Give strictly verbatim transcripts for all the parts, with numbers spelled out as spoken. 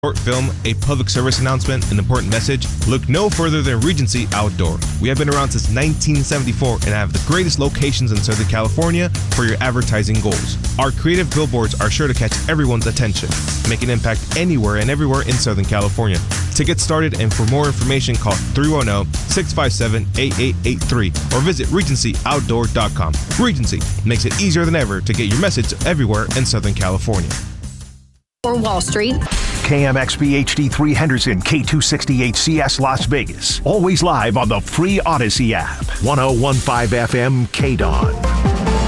Short film, a public service announcement, an important message, look no further than Regency Outdoor. We have been around since nineteen seventy-four and have the greatest locations in Southern California for your advertising goals. Our creative billboards are sure to catch everyone's attention, make an impact anywhere and everywhere in Southern California. To get started and for more information, call three one zero, six five seven, eight eight eight three or visit regency outdoor dot com. Regency makes it easier than ever to get your message everywhere in Southern California. For Wall Street. K M X B H D three Henderson, K two sixty-eight C S Las Vegas. Always live on the free Odyssey app. ten fifteen F M K D O N.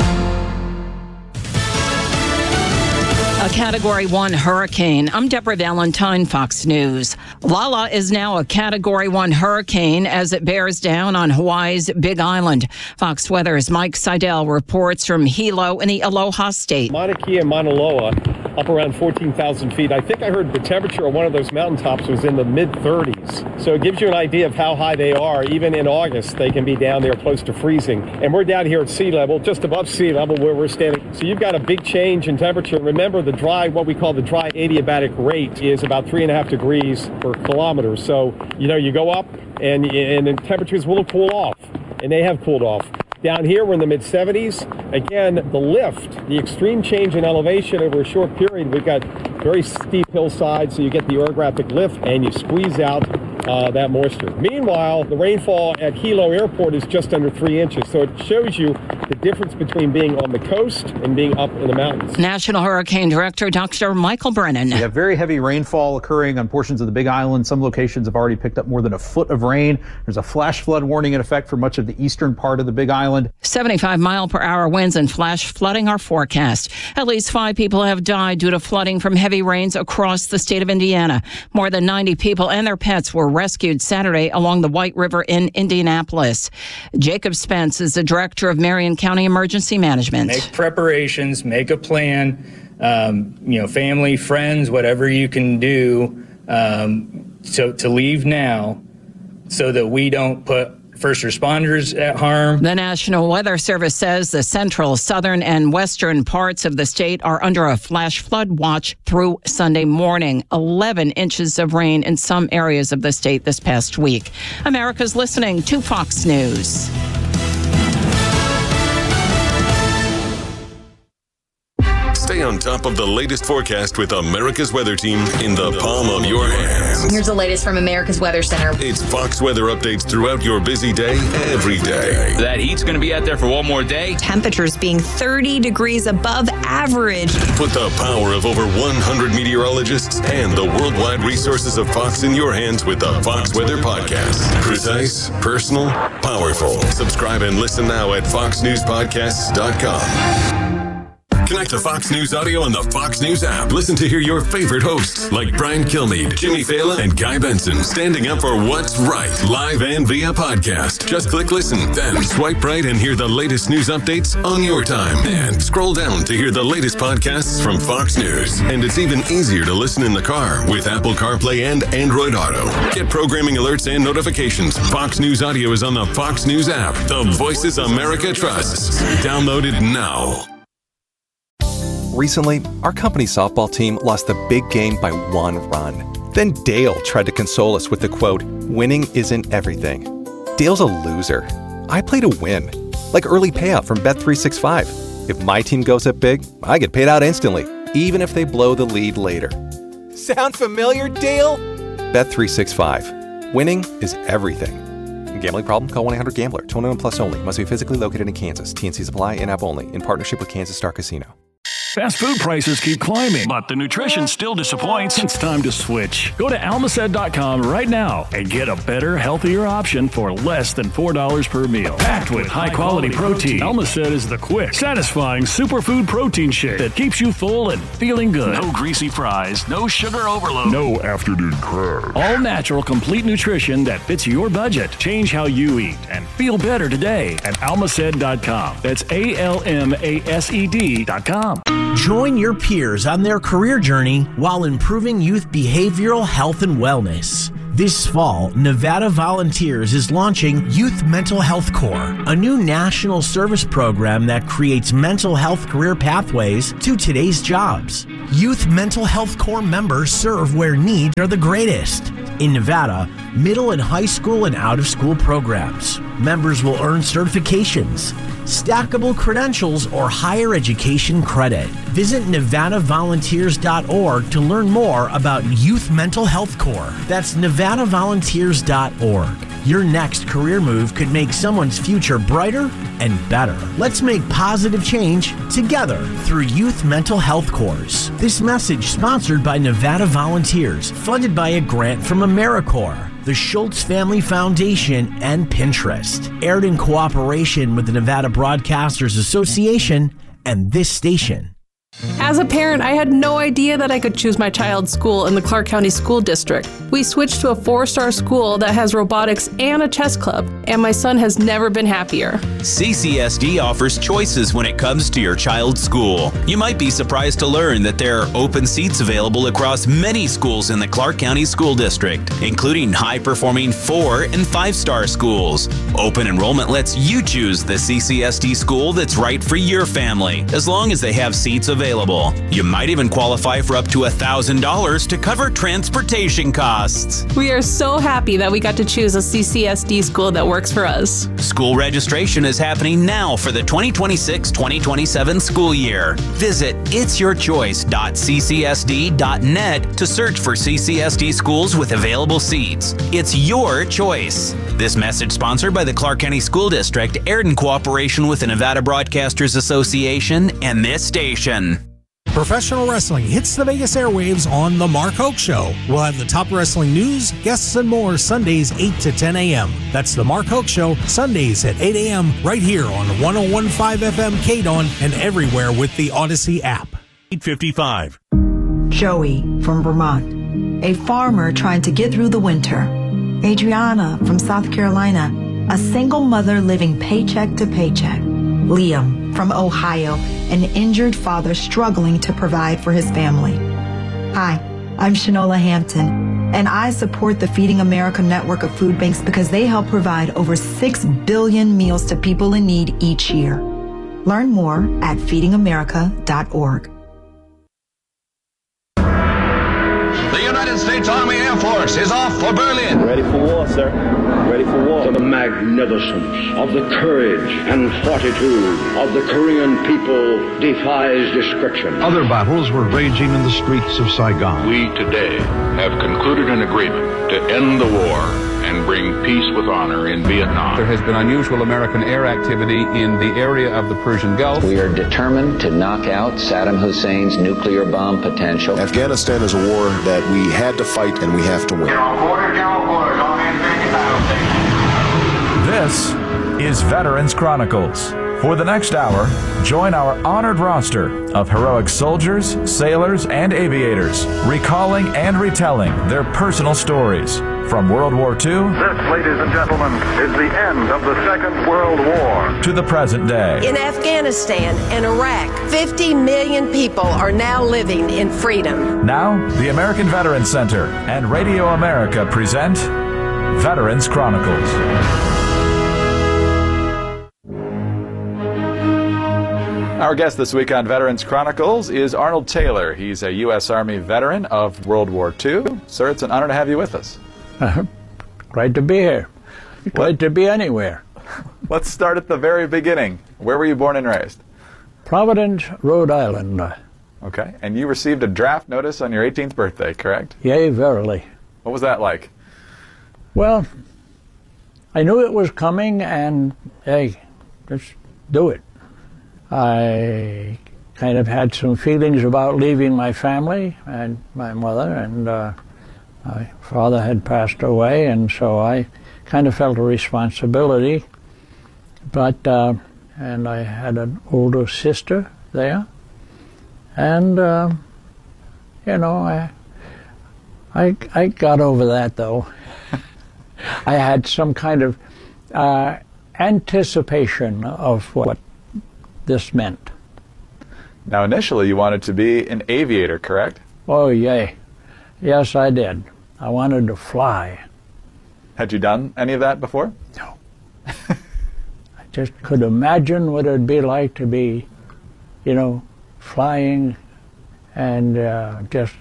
A Category one hurricane. I'm Deborah Valentine, Fox News. Lala is now a Category one hurricane as it bears down on Hawaii's Big Island. Fox Weather's Mike Seidel reports from Hilo in the Aloha State. Mauna Kea and Mauna Loa up around fourteen thousand feet. I think I heard the temperature on one of those mountaintops was in the mid thirties. So it gives you an idea of how high they are. Even in August, they can be down there close to freezing. And we're down here at sea level, just above sea level where we're standing. So you've got a big change in temperature. Remember, the dry, what we call the dry adiabatic rate is about three and a half degrees per kilometer. So, you know, you go up and, and the temperatures will cool off, and they have cooled off. Down here, we're in the mid seventies. Again, the lift, the extreme change in elevation over a short period. We've got very steep hillsides, so you get the orographic lift and you squeeze out uh, that moisture. Meanwhile, the rainfall at Hilo Airport is just under three inches. So it shows you the difference between being on the coast and being up in the mountains. National Hurricane Director Doctor Michael Brennan. We have very heavy rainfall occurring on portions of the Big Island. Some locations have already picked up more than a foot of rain. There's a flash flood warning in effect for much of the eastern part of the Big Island. seventy-five mile per hour winds and flash flooding are forecast. At least five people have died due to flooding from heavy rains across the state of Indiana. More than ninety people and their pets were rescued Saturday along the White River in Indianapolis. Jacob Spence is the director of Marion County Emergency Management. Make preparations, make a plan, um, you know, family, friends, whatever you can do um, to, to leave now so that we don't put first responders at harm. The National Weather Service says the central, southern, and western parts of the state are under a flash flood watch through Sunday morning. eleven inches of rain in some areas of the state this past week. America's listening to Fox News. Stay on top of the latest forecast with America's Weather Team in the palm of your hands. Here's the latest from America's Weather Center. It's Fox weather updates throughout your busy day, every day. That heat's going to be out there for one more day. Temperatures being thirty degrees above average. Put the power of over one hundred meteorologists and the worldwide resources of Fox in your hands with the Fox Weather Podcast. Precise, personal, powerful. Subscribe and listen now at fox news podcasts dot com. Connect to Fox News Audio on the Fox News app. Listen to hear your favorite hosts like Brian Kilmeade, Jimmy Fallon, and Guy Benson standing up for what's right, live and via podcast. Just click listen, then swipe right and hear the latest news updates on your time. And scroll down to hear the latest podcasts from Fox News. And it's even easier to listen in the car with Apple CarPlay and Android Auto. Get programming alerts and notifications. Fox News Audio is on the Fox News app. The voices America trusts. Download it now. Recently, our company's softball team lost the big game by one run. Then Dale tried to console us with the quote, "Winning isn't everything." Dale's a loser. I play to win. Like early payout from Bet three sixty-five. If my team goes up big, I get paid out instantly, even if they blow the lead later. Sound familiar, Dale? Bet three sixty-five. Winning is everything. Gambling problem? Call one eight hundred gambler. twenty-one plus only. Must be physically located in Kansas. T N Cs apply. In-app only. In partnership with Kansas Star Casino. Fast food prices keep climbing, but the nutrition still disappoints. It's time to switch. Go to almacet dot com right now and get a better, healthier option for less than four dollars per meal. Packed with high-quality protein, Almacet is the quick, satisfying superfood protein shake that keeps you full and feeling good. No greasy fries, no sugar overload, no afternoon crash. All natural, complete nutrition that fits your budget. Change how you eat and feel better today at almacet dot com. That's A L M A S E D dot com. Join your peers on their career journey while improving youth behavioral health and wellness. This fall, Nevada Volunteers is launching Youth Mental Health Corps, a new national service program that creates mental health career pathways to today's jobs. Youth Mental Health Corps members serve where needs are the greatest. In Nevada, middle and high school and out-of-school programs. Members will earn certifications, stackable credentials, or higher education credit. Visit Nevada Volunteers dot org to learn more about Youth Mental Health Corps. That's Nevada Volunteers dot org. Your next career move could make someone's future brighter and better. Let's make positive change together through Youth Mental Health Corps. This message sponsored by Nevada Volunteers, funded by a grant from AmeriCorps, the Schultz Family Foundation, and Pinterest. Aired in cooperation with the Nevada Broadcasters Association and this station. As a parent, I had no idea that I could choose my child's school in the Clark County School District. We switched to a four-star school that has robotics and a chess club, and my son has never been happier. C C S D offers choices when it comes to your child's school. You might be surprised to learn that there are open seats available across many schools in the Clark County School District, including high-performing four- and five-star schools. Open enrollment lets you choose the C C S D school that's right for your family, as long as they have seats available. Available. You might even qualify for up to one thousand dollars to cover transportation costs. We are so happy that we got to choose a C C S D school that works for us. School registration is happening now for the twenty twenty-six twenty twenty-seven school year. Visit its your choice dot c c s d dot net to search for C C S D schools with available seats. It's your choice. This message sponsored by the Clark County School District, aired in cooperation with the Nevada Broadcasters Association and this station. Professional wrestling hits the Vegas airwaves on The Mark Hoke Show. We'll have the top wrestling news, guests, and more Sundays eight to ten a.m. That's The Mark Hoke Show, Sundays at eight a.m. right here on one oh one point five F M K D O N and everywhere with the Odyssey app. eight fifty-five. Joey from Vermont, a farmer trying to get through the winter. Adriana from South Carolina, a single mother living paycheck to paycheck. Liam from Ohio, an injured father struggling to provide for his family. Hi, I'm Shanola Hampton, and I support the Feeding America network of food banks because they help provide over six billion meals to people in need each year. Learn more at feeding america dot org. The United States Army Air Force is off for Berlin. Ready for war, sir. Ready for war. The magnificence of the courage and fortitude of the Korean people defies description. Other battles were raging in the streets of Saigon. We today have concluded an agreement to end the war and bring peace with honor in Vietnam. There has been unusual American air activity in the area of the Persian Gulf. We are determined to knock out Saddam Hussein's nuclear bomb potential. Afghanistan is a war that we had to fight and we have to win. This is Veterans Chronicles. For the next hour, join our honored roster of heroic soldiers, sailors, and aviators, recalling and retelling their personal stories from World War Two. This, ladies and gentlemen, is the end of the Second World War. To the present day. In Afghanistan and Iraq, fifty million people are now living in freedom. Now, the American Veterans Center and Radio America present Veterans Chronicles. Our guest this week on Veterans Chronicles is Arnold Taylor. He's a U S Army veteran of World War Two. Sir, it's an honor to have you with us. Uh, great to be here. Great to be anywhere. Let's start at the very beginning. Where were you born and raised? Providence, Rhode Island. Okay, and you received a draft notice on your eighteenth birthday, correct? Yea, verily. What was that like? Well, I knew it was coming, and hey, just do it. I kind of had some feelings about leaving my family and my mother, and uh, my father had passed away, and so I kind of felt a responsibility. But, uh, and I had an older sister there, and, uh, you know, I, I, I got over that, though. I had some kind of uh, anticipation of what this meant. Now, initially, you wanted to be an aviator, correct? Oh, yay. Yes, I did. I wanted to fly. Had you done any of that before? No. I just could imagine what it would be like to be, you know, flying and uh, just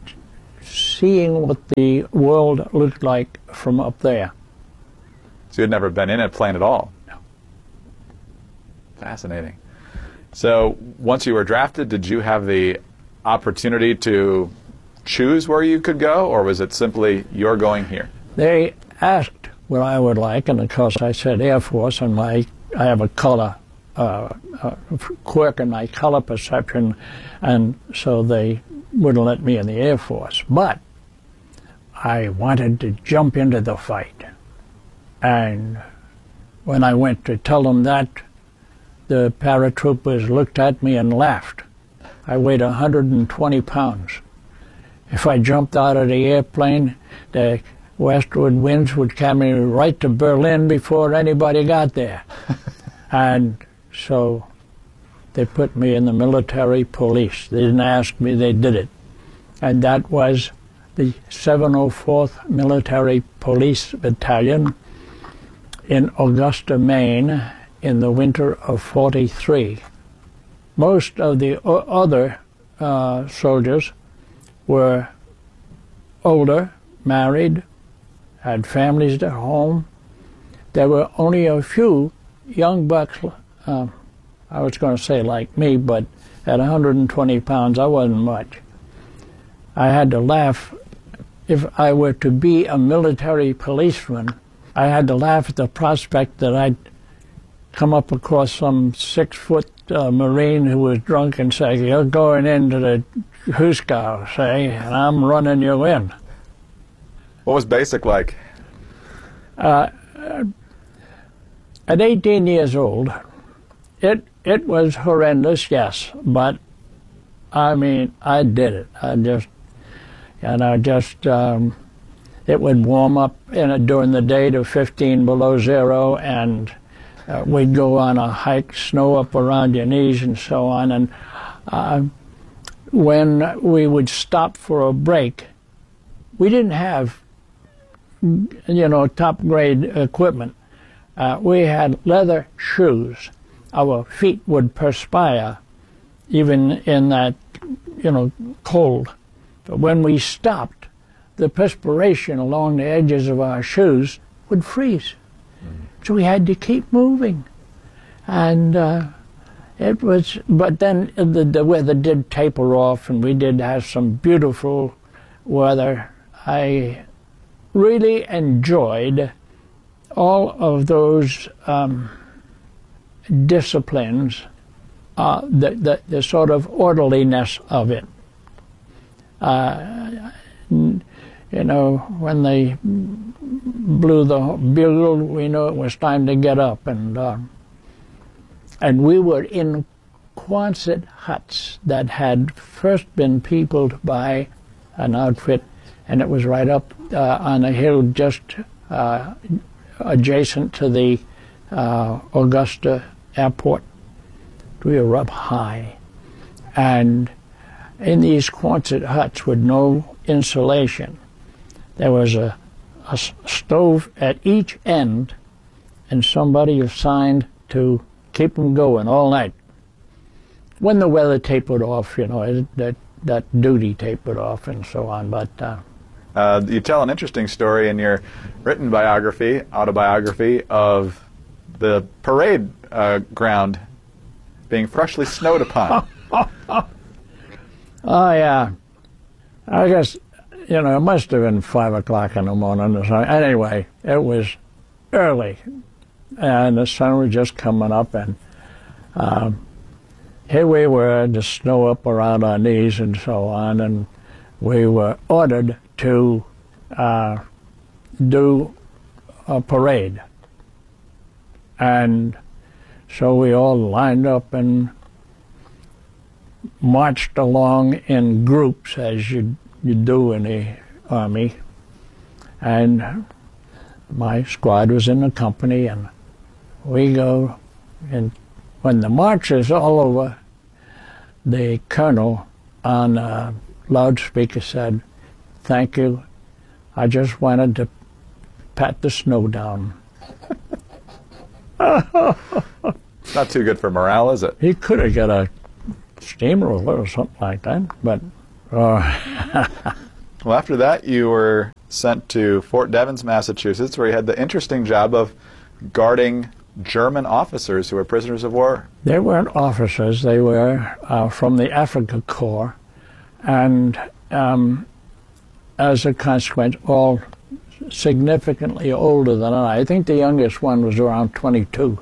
seeing what the world looked like from up there. So you had never been in a plane at all? No. Fascinating. So once you were drafted, did you have the opportunity to choose where you could go, or was it simply you're going here? They asked what I would like, and of course I said Air Force, and my I have a color uh, uh, quirk in my color perception, and so they wouldn't let me in the Air Force. But I wanted to jump into the fight, and when I went to tell them that, the paratroopers looked at me and laughed. I weighed one hundred twenty pounds. If I jumped out of the airplane, the westward winds would carry me right to Berlin before anybody got there. And so they put me in the military police. They didn't ask me, they did it. And that was the seven oh fourth Military Police Battalion in Augusta, Maine, in the winter of forty-three. Most of the other uh, soldiers were older, married, had families at home. There were only a few young bucks, uh, I was going to say like me, but at one hundred twenty pounds, I wasn't much. I had to laugh. If I were to be a military policeman, I had to laugh at the prospect that I'd come up across some six-foot uh, Marine who was drunk and say, "You're going into the Huskow, say, and I'm running you in." What was basic like? Uh, at eighteen years old, it it was horrendous, yes, but I mean, I did it. I just, and I just, um, it would warm up in a, during the day to fifteen below zero, and Uh, we'd go on a hike, snow up around your knees and so on, and uh, when we would stop for a break, we didn't have, you know, top-grade equipment. Uh, we had leather shoes. Our feet would perspire even in that, you know, cold. But when we stopped, the perspiration along the edges of our shoes would freeze. So we had to keep moving, and uh, it was. But then the, the weather did taper off, and we did have some beautiful weather. I really enjoyed all of those um, disciplines, uh, the, the the sort of orderliness of it. Uh, you know, when they blew the bugle, we knew it was time to get up, and uh, and we were in Quonset huts that had first been peopled by an outfit, and it was right up uh, on a hill just uh, adjacent to the uh, Augusta airport. We were up high, and in these Quonset huts with no insulation, there was a a stove at each end, and somebody assigned to keep them going all night. When the weather tapered off, you know, it, that that duty tapered off and so on. But uh, uh, you tell an interesting story in your written biography, autobiography, of the parade uh, ground being freshly snowed upon. Oh yeah, I guess. You know, it must have been five o'clock in the morning or something. Anyway, it was early, and the sun was just coming up, and um, here we were, the snow up around our knees and so on, and we were ordered to uh, do a parade. And so we all lined up and marched along in groups, as you you do in the Army, and my squad was in the company, and we go, and when the march is all over, the colonel on a loudspeaker said, "Thank you, I just wanted to pat the snow down. Not too good for morale, is it? He could have got a steamroller or something like that, but... Uh, well, after that, you were sent to Fort Devens, Massachusetts, where you had the interesting job of guarding German officers who were prisoners of war. They weren't officers. They were uh, from the Africa Corps, and um, as a consequence, all significantly older than I. I think the youngest one was around twenty-two.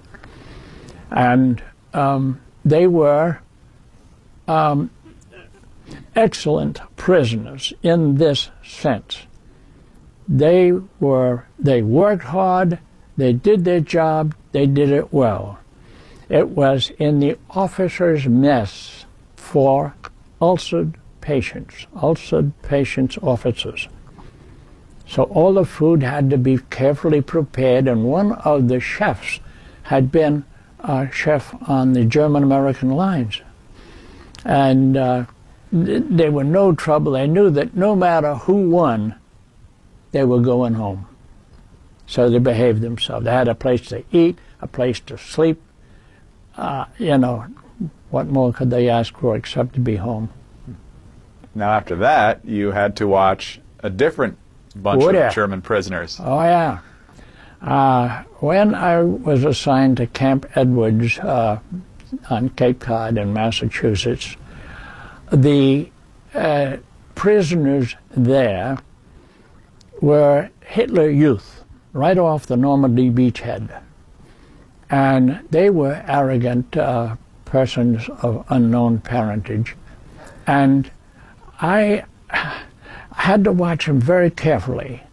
And um, they were um, excellent prisoners in this sense. They were, they worked hard, they did their job, they did it well. It was in the officers' mess for ulcered patients, ulcered patients' officers. So all the food had to be carefully prepared, and one of the chefs had been a chef on the German-American lines. And uh, th they were no trouble. They knew that no matter who won, they were going home. So they behaved themselves. They had a place to eat, a place to sleep. Uh, you know, what more could they ask for except to be home? Now after that, you had to watch a different bunch Would of I? German prisoners. Oh, yeah. Uh, when I was assigned to Camp Edwards uh, on Cape Cod in Massachusetts, the uh, prisoners there were Hitler Youth, right off the Normandy beachhead. And they were arrogant uh, persons of unknown parentage. And I had to watch them very carefully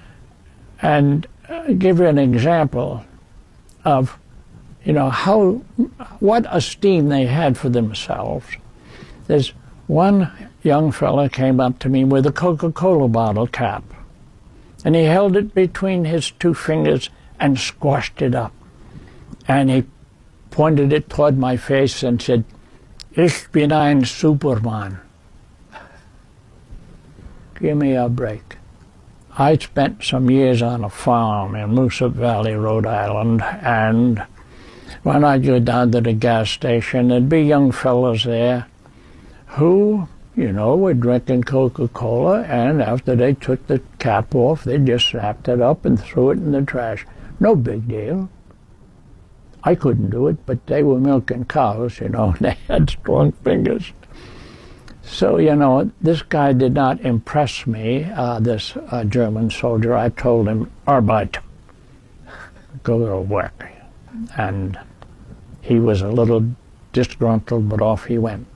and uh, give you an example of, you know, how, what esteem they had for themselves. There's one young fella came up to me with a Coca-Cola bottle cap, and he held it between his two fingers and squashed it up. And he pointed it toward my face and said, "Ich bin ein Superman." Give me a break. I spent some years on a farm in Moosup Valley, Rhode Island, and when I'd go down to the gas station, there'd be young fellows there who, you know, were drinking Coca-Cola, and after they took the cap off, they just wrapped it up and threw it in the trash. No big deal. I couldn't do it, but they were milking cows, you know, and they had strong fingers. So, you know, this guy did not impress me, uh, this uh, German soldier. I told him, Arbeit, go to work. And he was a little disgruntled, but off he went.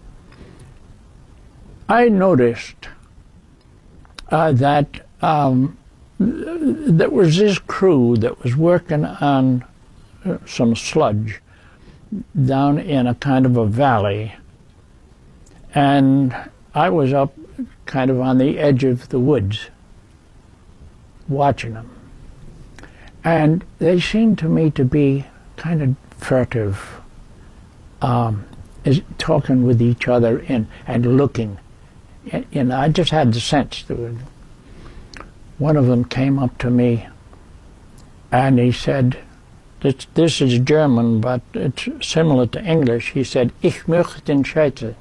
I noticed uh, that um, there was this crew that was working on uh, some sludge down in a kind of a valley, and I was up kind of on the edge of the woods watching them. And they seemed to me to be kind of furtive, um, is talking with each other and, and looking. You know, I just had the sense that one of them came up to me and he said, this, this is German, but it's similar to English. He said, "Ich möchte den Scheiße."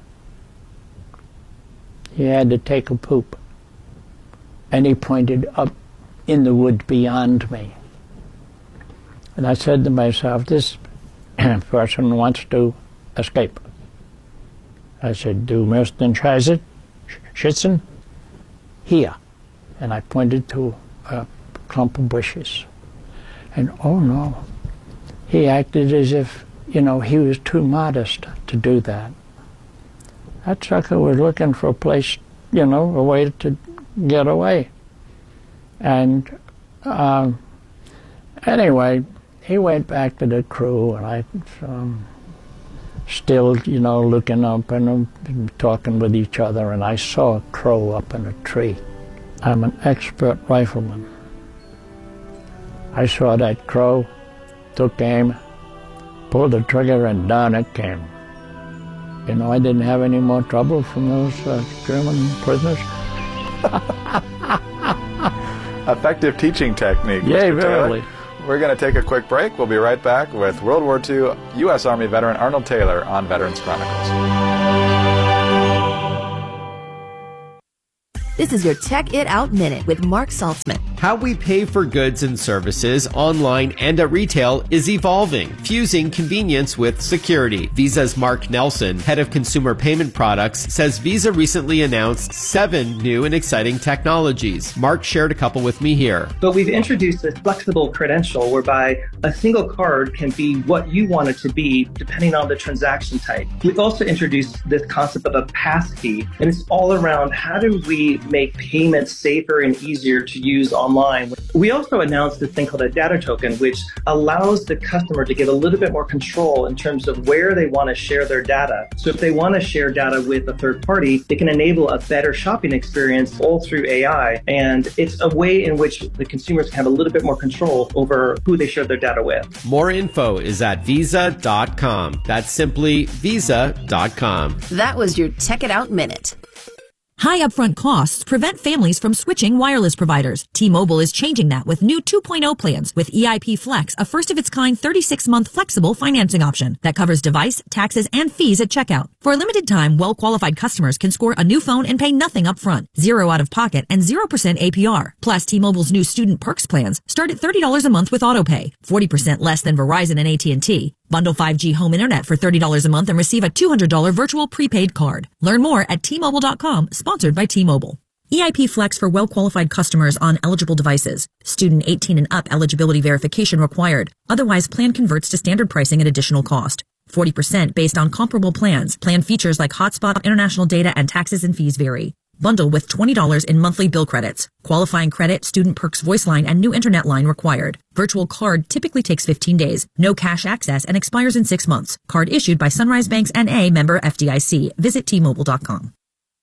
He had to take a poop. And he pointed up in the wood beyond me. And I said to myself, this person wants to escape. I said, "Du musst den Scheiße schützen here." And I pointed to a clump of bushes. And oh no, he acted as if, you know, he was too modest to do that. That sucker was looking for a place, you know, a way to get away. And um, anyway, he went back to the crew, and I um, still, you know, looking up and um, talking with each other, and I saw a crow up in a tree. I'm an expert rifleman. I saw that crow, took aim, pulled the trigger, and down it came. You know, I didn't have any more trouble from those uh, German prisoners. effective teaching technique. Yay, Mister verily. Taylor. We're going to take a quick break. We'll be right back with World War Two U S Army veteran Arnold Taylor on Veterans Chronicles. This is your Check It Out Minute with Mark Saltzman. How we pay for goods and services online and at retail is evolving, fusing convenience with security. Visa's Mark Nelson, head of consumer payment products, says Visa recently announced seven new and exciting technologies. Mark shared a couple with me here. But we've introduced a flexible credential whereby a single card can be what you want it to be depending on the transaction type. We've also introduced this concept of a passkey, and it's all around how do we make payments safer and easier to use online. We also announced this thing called a data token, which allows the customer to get a little bit more control in terms of where they want to share their data. So if they want to share data with a third party, they can enable a better shopping experience all through A I. And it's a way in which the consumers can have a little bit more control over who they share their data with. More info is at visa dot com. That's simply visa dot com. That was your Check It Out Minute. High upfront costs prevent families from switching wireless providers. T-Mobile is changing that with new two point oh plans with E I P Flex, a first-of-its-kind thirty-six month flexible financing option that covers device, taxes, and fees at checkout. For a limited time, well-qualified customers can score a new phone and pay nothing up front, zero out of pocket, and zero percent A P R. Plus, T-Mobile's new Student Perks plans start at thirty dollars a month with AutoPay, forty percent less than Verizon and A T and T. Bundle five G home internet for thirty dollars a month and receive a two hundred dollars virtual prepaid card. Learn more at T Mobile dot com, sponsored by T-Mobile. E I P Flex for well-qualified customers on eligible devices. Student eighteen and up eligibility verification required. Otherwise, plan converts to standard pricing at additional cost. forty percent based on comparable plans. Plan features like hotspot, international data, and taxes and fees vary. Bundle with twenty dollars in monthly bill credits. Qualifying credit, Student Perks voice line, and new internet line required. Virtual card typically takes fifteen days. No cash access and expires in six months. Card issued by Sunrise Banks N A, member F D I C. Visit T Mobile dot com.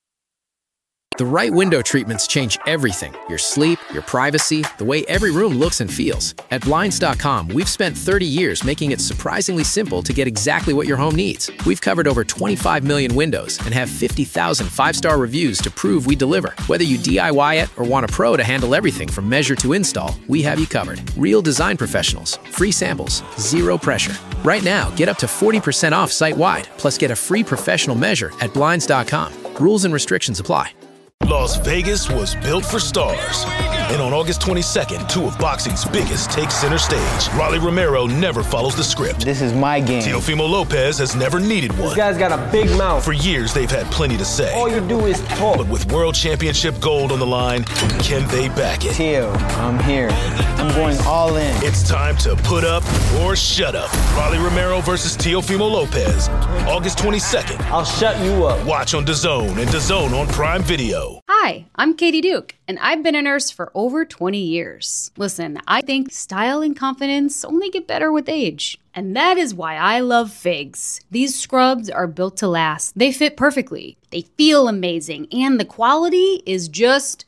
The right window treatments change everything. Your sleep, your privacy, the way every room looks and feels. At Blinds dot com, we've spent thirty years making it surprisingly simple to get exactly what your home needs. We've covered over twenty-five million windows and have fifty thousand five-star reviews to prove we deliver. Whether you D I Y it or want a pro to handle everything from measure to install, we have you covered. Real design professionals, free samples, zero pressure. Right now, get up to forty percent off site-wide, plus get a free professional measure at Blinds dot com. Rules and restrictions apply. Las Vegas was built for stars. And on August twenty-second, two of boxing's biggest take center stage. Rolly Romero never follows the script. This is my game. Teofimo Lopez has never needed one. This guy's got a big mouth. For years, they've had plenty to say. All you do is talk. But with World Championship gold on the line, can they back it? Teo, I'm here. I'm going all in. It's time to put up or shut up. Rolly Romero versus Teofimo Lopez. August twenty-second. I'll shut you up. Watch on DAZN and DAZN on Prime Video. Hi, I'm Katie Duke, and I've been a nurse for over twenty years. Listen, I think style and confidence only get better with age. And that is why I love Figs. These scrubs are built to last. They fit perfectly. They feel amazing. And the quality is just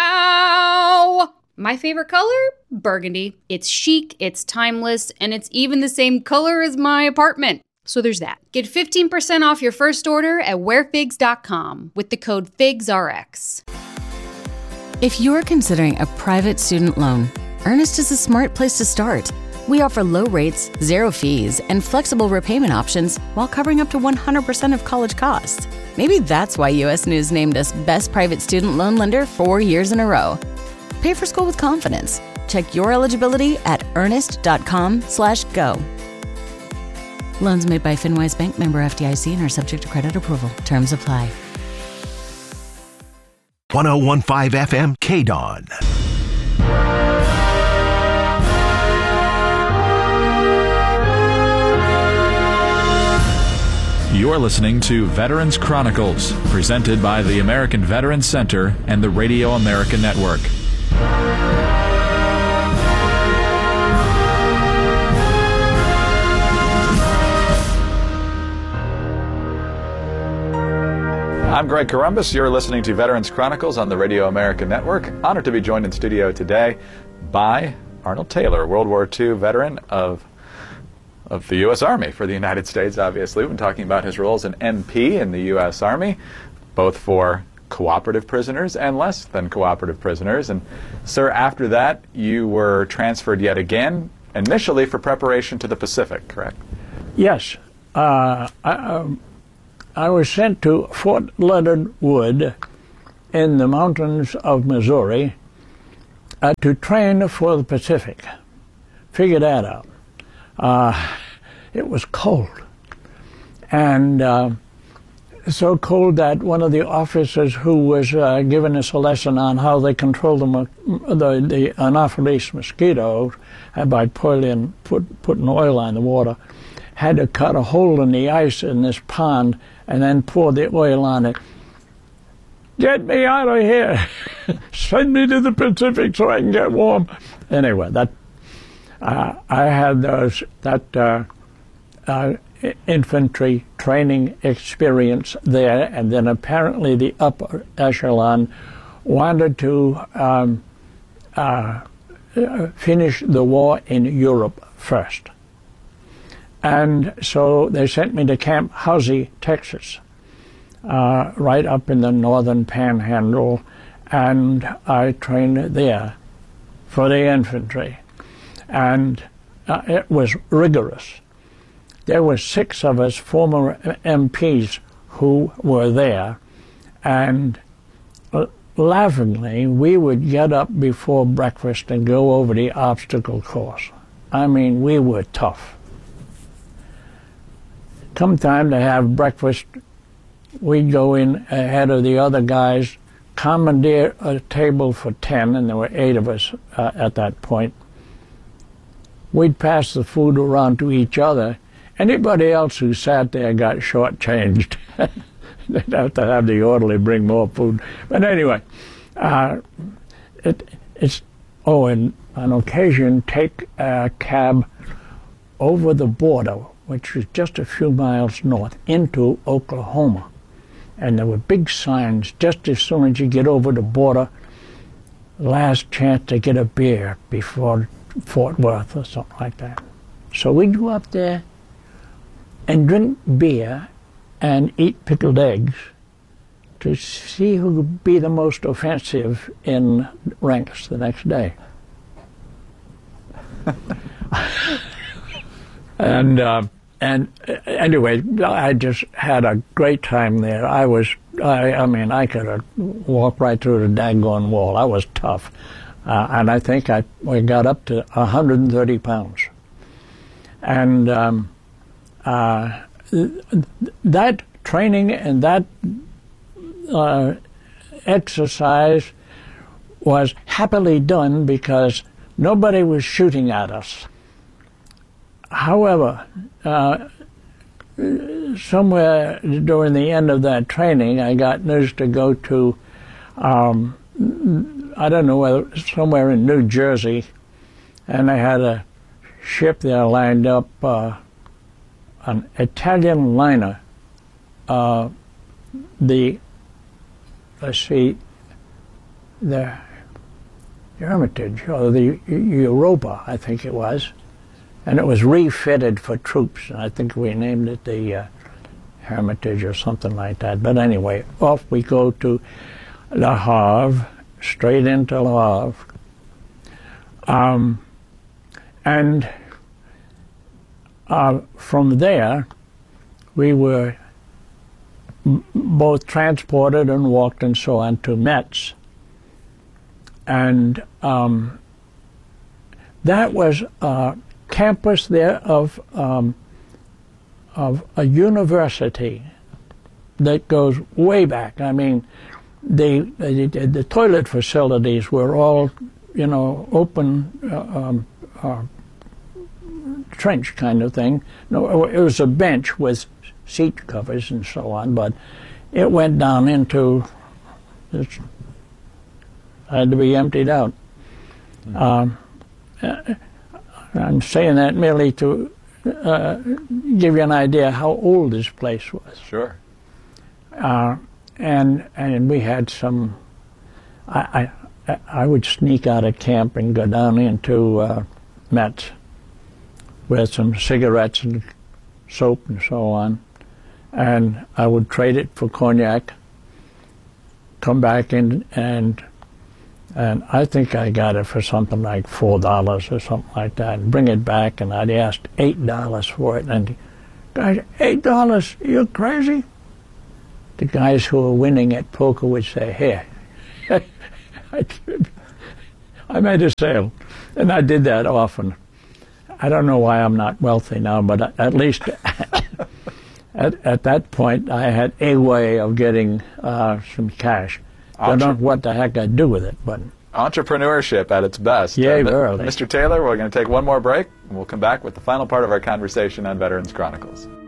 wow. My favorite color? Burgundy. It's chic, it's timeless, and it's even the same color as my apartment. So there's that. Get fifteen percent off your first order at wear figs dot com with the code FIGSRX. If you're considering a private student loan, Earnest is a smart place to start. We offer low rates, zero fees, and flexible repayment options while covering up to one hundred percent of college costs. Maybe that's why U S News named us Best Private Student Loan Lender four years in a row. Pay for school with confidence. Check your eligibility at earnest dot com slash go. Loans made by FinWise Bank, member F D I C, and are subject to credit approval. Terms apply. one oh one point five F M K D O N. You're listening to Veterans Chronicles, presented by the American Veterans Center and the Radio America Network. I'm Greg Corombos. You're listening to Veterans Chronicles on the Radio America Network. Honored to be joined in studio today by Arnold Taylor, World War Two veteran of of the U S Army for the United States, obviously. We've been talking about his roles in N P in the U S Army, both for cooperative prisoners and less than cooperative prisoners. And, sir, after that, you were transferred yet again, initially for preparation to the Pacific, correct? Yes. Uh, I, um, I was sent to Fort Leonard Wood in the mountains of Missouri uh, to train for the Pacific. Figure that out. Uh, it was cold. And uh, so cold that one of the officers who was uh, giving us a lesson on how they control the, the, the Anopheles mosquito by putting, put, putting oil on the water, had to cut a hole in the ice in this pond and then pour the oil on it. Get me out of here! Send me to the Pacific so I can get warm. Anyway, that uh, I had those that uh, uh, infantry training experience there, and then apparently the upper echelon wanted to um, uh, finish the war in Europe first. And so they sent me to Camp Housie, Texas, uh, right up in the northern panhandle, and I trained there for the infantry. And uh, it was rigorous. There were six of us former M Ps who were there, and uh, laughingly, we would get up before breakfast and go over the obstacle course. I mean, we were tough. Come time to have breakfast, we'd go in ahead of the other guys, commandeer a table for ten, and there were eight of us uh, at that point. We'd pass the food around to each other. Anybody else who sat there got shortchanged. They'd have to have the orderly bring more food. But anyway, uh, it, it's, oh, and on occasion take a cab over the border, which was just a few miles north, into Oklahoma. And there were big signs just as soon as you get over the border, last chance to get a beer before Fort Worth or something like that. So we'd go up there and drink beer and eat pickled eggs to see who would be the most offensive in ranks the next day. and uh, and anyway, I just had a great time there. I was, I, I mean, I could have walked right through the daggone wall. I was tough. Uh, and I think I we got up to one hundred thirty pounds. And um, uh, that training and that uh, exercise was happily done because nobody was shooting at us. However, uh, somewhere during the end of that training, I got news to go to, um, I don't know whether somewhere in New Jersey, and I had a ship there lined up, uh, an Italian liner, uh, the, let's see, the Hermitage, or the Europa, I think it was, and it was refitted for troops, and I think we named it the uh, Hermitage or something like that. But anyway, off we go to Le Havre, straight into Le Havre. Um, and uh, from there, we were m both transported and walked and so on to Metz. And um, that was a campus there of, um, of a university that goes way back. I mean, the, the, the toilet facilities were all, you know, open uh, um, uh, trench kind of thing. No, it was a bench with seat covers and so on, but it went down into, it had to be emptied out. Mm-hmm. um, uh, I'm saying that merely to uh, give you an idea how old this place was. Sure. Uh, and and we had some. I, I I would sneak out of camp and go down into uh, Metz with some cigarettes and soap and so on, and I would trade it for cognac. come back in and and I think I got it for something like four dollars or something like that, and bring it back, and I'd asked eight dollars for it, and the guys, eight dollars? You're crazy? The guys who were winning at poker would say, "Here." I, I made a sale, and I did that often. I don't know why I'm not wealthy now, but at least at, at that point I had a way of getting uh, some cash. I don't know what the heck I'd do with it, but entrepreneurship at its best. Yeah, uh, really. Mister Taylor, we're going to take one more break, and we'll come back with the final part of our conversation on Veterans Chronicles.